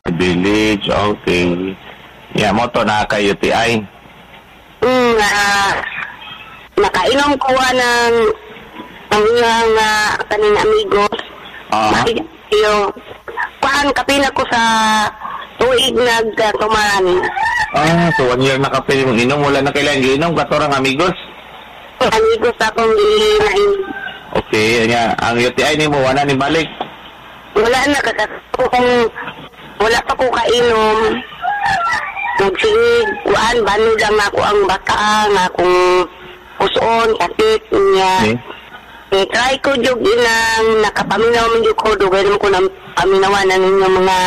Village, okay. Yeah, mo to na kay UTI. Nakainom ko ng ang kaning amigos. Yung kapila ko sa tuig nagtumaran. So 1 year na kape mong inom, wala na kailangan giinom, katorang amigos? Amigos akong ginain. Okay, ang UTI ni mo, wala ni balik? Wala na, wala pa ko kainom. Nagsigig, bano lang ako ang bata, nga akong puson, kapit niya. Try ko yung inang nakapaminaw mo yung kodo, gano'n ko na paminawan ng inyong mga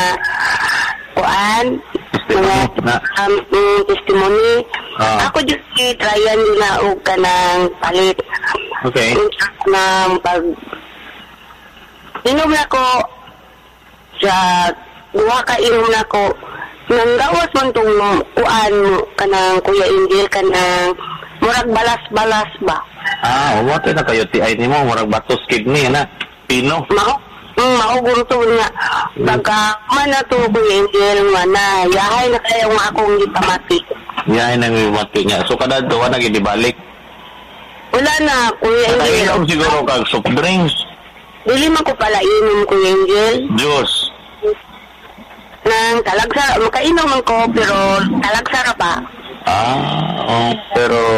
mga testimony. Ako yung tryan din na og ka ng palit. Okay. Pag inom na ko, inom na ko, nang gawas man itong kanang Kuya Angel, kanang murag balas-balas ba? Umote na kayo UTI ni mo, murag batos kidney, Pino. Mauguro to nga. Pagka man na to, Kuya Angel, yahay na kayo nga akong ipamati. Yahay na mati niya. So kada doon na gidibalik? Wala na, Kuya Angel. Inom siguro kag soft drinks. Dili man ko pala inom, Kuya Angel. Diyos. Nang talagsara, makainom man ko, pero talagsara pa. Pero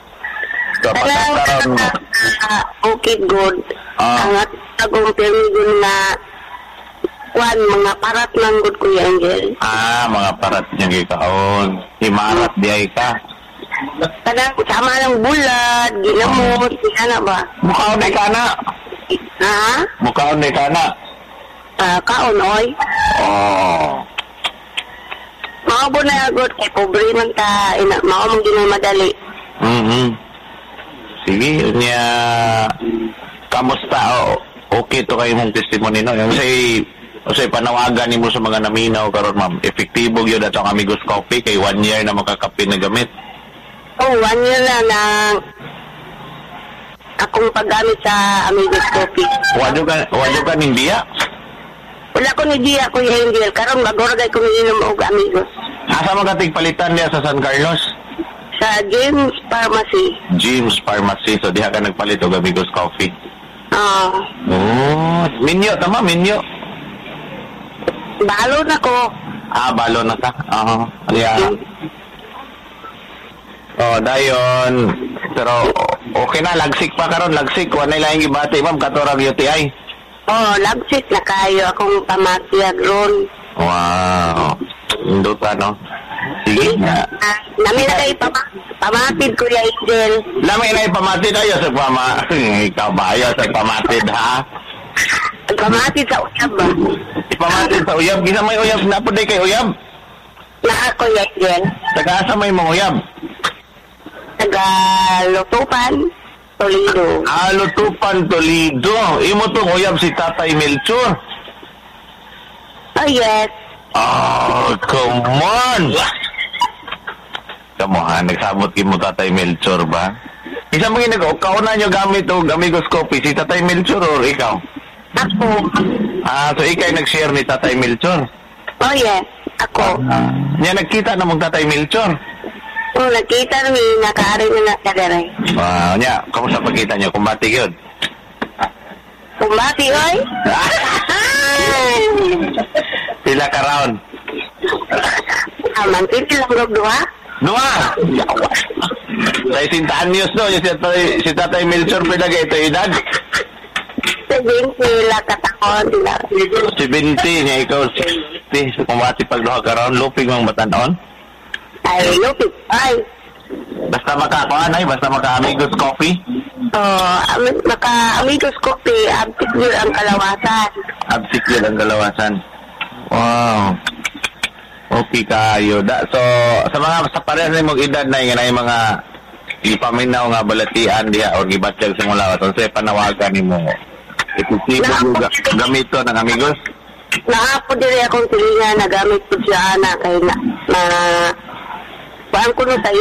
okay, good. Ang atagong permigon na mga parat ng good, Kuya Angel. Mga parat niya gikaon. Himarat di ay ka. Kadang sama ng bulat, ginamot, ana ba? Mukhaon ay kana. Mukhaon ay kana. Kaon, oy. Maabo na agad, kay pobre man ta, maabo mong ginamadali. Sige, niya, kamusta? Okay to kayo mong testimony, no? Yung say panawagan ni mo sa mga naminaw, karon ma'am, epektibo yun at ang Amigos Coffee, kay 1 year na makakape na gamit. 1 year na akong paggamit sa Amigos Coffee. Wadyo ka ning biya? Wala ko ni Dia, Kuya Angel. Karon magoragay ko ninom og Amigos. Asa magating palitan niya sa San Carlos? Sa James Pharmacy. James Pharmacy. So diha ka nagpalit og Amigos Coffee? Minyo, tama, minyo. Balo na ko. Balo na ka? Dayon. Pero okay na, lagsik pa karon, lagsik. Wala lang gibati, ma'am, katorang UTI. Lagsik na kayo akong pamatiyag ron. Wow. Indot ka, no? Sige na. Namin na kayo pamatid, Kuya Angel. Namin na ipamatid tayo sa Ikaw ba ayaw sa pamatid, ha? Pamatid sa uyab ba? Ipamatid sa uyab? Gisa may uyab? Napuday kay uyab? Kuya Angel. Taga-asa may mga uyab? Taga-Lutupan, Toledo. Lutupan, Toledo. Imo tong uyab si Tatay Melchor. Yes. Come on! Come on, nagsabot ki mo Tatay Melchor ba? Isa mo kauna nyo gamit o Amigos Coffee, si Tatay Melchor o ikaw? Ako. So ikaw nag-share ni Tatay Melchor? Yes, ako. Niya nagkita na mong Tatay Melchor? Nagkita rin, nakaari na nakadaray. Niya, kamusta pagkita nyo? Kumbati yun? Kumbati, oy? Pila ka round? Mantin silang duha? Duha? Sa 50 anyos, no? Si Tatay Melchor pinagay ito edad? 70 sila katakon sila. 70 niya ikaw. So kumbati pag duha ka round, luping mang batanon? Ay, lupig. Ay. Basta basta maka-Amigos Coffee? Maka-Amigos Coffee, abtik yun ang kalawasan. Abtik yun ang kalawasan. Wow. Okay kayo. So, sa parehas na mong edad na yung mga ipaminaw nga balatian diha o gibatyag sa mula. So, panawagan ni mo. Ipusipin mo gamito ng Amigos? Naapo din akong tilingan na gamit po siya na kay na paan ko no sa